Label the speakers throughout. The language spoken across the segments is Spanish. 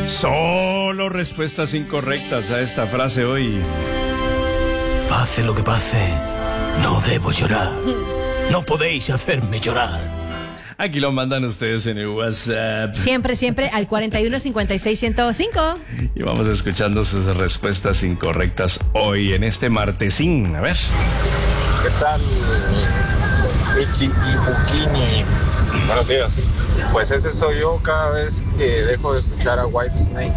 Speaker 1: Solo respuestas incorrectas a esta frase hoy.
Speaker 2: Pase lo que pase, no debo llorar. No podéis hacerme llorar.
Speaker 1: Aquí lo mandan ustedes en el WhatsApp.
Speaker 3: Siempre, siempre al 4156-105.
Speaker 1: Y vamos escuchando sus respuestas incorrectas hoy en este martesín. A ver.
Speaker 4: ¿Qué tal, Michi y Bukini? Buenos días. Pues ese soy yo cada vez que dejo de escuchar a Whitesnake.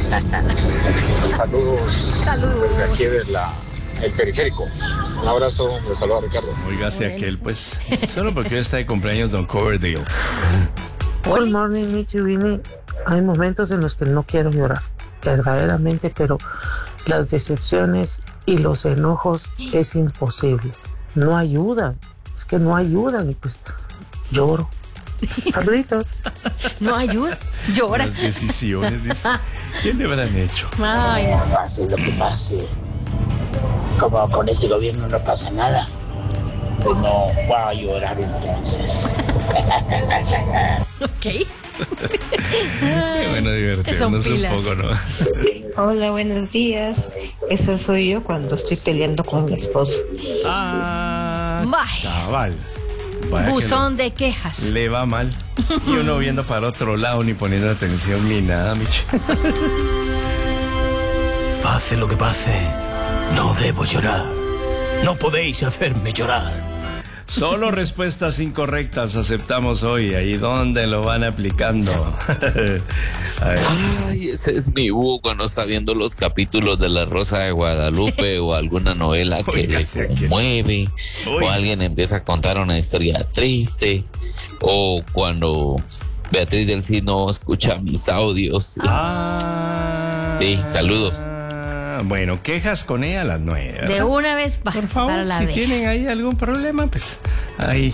Speaker 4: Saludos desde aquí el periférico. Un abrazo, les saluda Ricardo.
Speaker 1: Óigase aquel, pues, solo porque hoy está de cumpleaños Don Coverdale.
Speaker 5: Good morning, Michi Vini. Hay momentos en los que no quiero llorar, verdaderamente, pero las decepciones y los enojos es imposible. No ayudan, es que no ayudan y pues lloro. Saluditos.
Speaker 3: No ayuda, llora.
Speaker 1: Las decisiones, dice. ¿Quién le habrán hecho?
Speaker 3: Ay,
Speaker 6: Pase lo que pase. Como con este gobierno no pasa nada, pues no voy a llorar entonces.
Speaker 3: ok.
Speaker 1: Qué bueno divertirnos un poco, ¿no?
Speaker 7: Hola, buenos días. Esa soy yo cuando estoy peleando con mi esposo.
Speaker 1: Cabal. Vaya
Speaker 3: Buzón de quejas.
Speaker 1: Le va mal. Y uno viendo para otro lado, ni poniendo atención ni nada, Michi.
Speaker 2: Pase lo que pase, no debo llorar. No podéis hacerme llorar.
Speaker 1: Solo respuestas incorrectas aceptamos hoy. Ahí donde lo van aplicando.
Speaker 8: Ay, ese es mi búho cuando está viendo los capítulos de La Rosa de Guadalupe o alguna novela que le conmueve, o alguien empieza a contar una historia triste, o cuando Beatriz del Cino escucha mis audios. Sí, saludos.
Speaker 1: Bueno, quejas con ella a las 9.
Speaker 3: De una vez,
Speaker 1: por favor,
Speaker 3: para la
Speaker 1: si
Speaker 3: de.
Speaker 1: tienen ahí algún problema, pues ahí.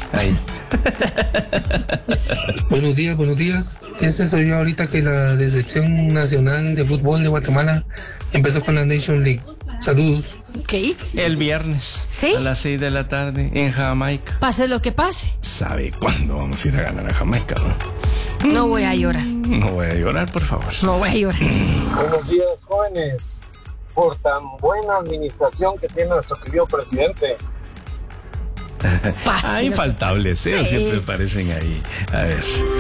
Speaker 9: Buenos días. Ese soy yo ahorita que la decepción nacional de fútbol de Guatemala empezó con la Nation League. Saludos.
Speaker 3: Ok.
Speaker 1: El viernes.
Speaker 3: ¿Sí?
Speaker 1: A las 6 de la tarde en Jamaica.
Speaker 3: Pase lo que pase.
Speaker 1: ¿Sabe cuándo vamos a ir a ganar a Jamaica, no?
Speaker 3: No voy a llorar.
Speaker 1: No voy a llorar, por favor.
Speaker 3: No voy a llorar.
Speaker 4: Buenos días, jóvenes. Por tan buena administración que tiene nuestro querido presidente.
Speaker 1: Infaltables,
Speaker 3: sí.
Speaker 1: Siempre aparecen ahí. A ver.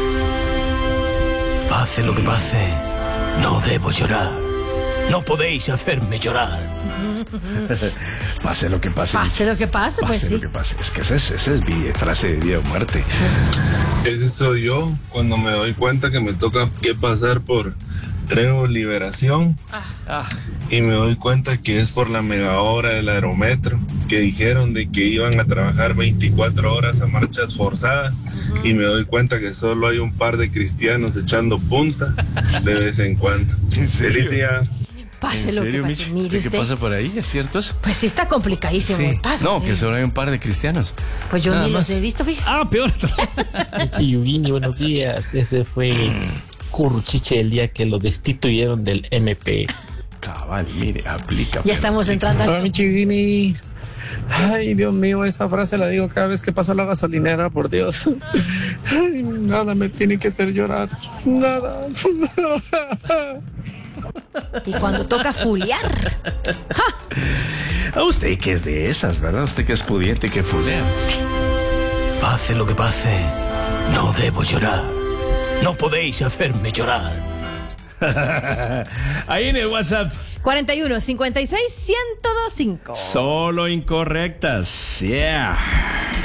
Speaker 2: Pase lo que pase, no debo llorar. No podéis hacerme llorar.
Speaker 1: Pase lo que pase.
Speaker 3: Pase lo que pase, pues sí.
Speaker 1: Pase lo que pase. Es que esa es frase de vida o muerte.
Speaker 10: Ese soy yo cuando me doy cuenta que me toca que pasar por Trevo Liberación y me doy cuenta que es por la mega obra del aerometro, que dijeron de que iban a trabajar 24 horas a marchas forzadas, y me doy cuenta que solo hay un par de cristianos echando punta de vez en cuando. Feliz día.
Speaker 3: Pase lo que pase. Mire
Speaker 1: ¿Qué
Speaker 3: usted.
Speaker 1: pasa por ahí? ¿Es cierto eso?
Speaker 3: Pues sí está complicadísimo el paso.
Speaker 1: No,
Speaker 3: sí.
Speaker 1: que solo hay un par de cristianos.
Speaker 3: Pues yo
Speaker 1: Nada
Speaker 3: ni
Speaker 1: más.
Speaker 3: los he visto, fíjese.
Speaker 1: Peor.
Speaker 11: Chiyuvini, buenos días. Ese fue Curruchiche el día que lo destituyeron del MP.
Speaker 1: Cabal, mire, aplica.
Speaker 3: Ya estamos entrando
Speaker 12: Hola,
Speaker 3: al...
Speaker 12: mi Chivini. Ay, Dios mío, esa frase la digo cada vez que paso a la gasolinera, por Dios. Ay, nada me tiene que hacer llorar. Nada.
Speaker 3: Y cuando toca fulear.
Speaker 1: A usted que es de esas, ¿verdad? Usted que es pudiente, que fulea.
Speaker 2: Pase lo que pase, no debo llorar. No podéis hacerme llorar.
Speaker 1: Ahí en el WhatsApp.
Speaker 3: 4156-1025.
Speaker 1: Solo incorrectas. Yeah.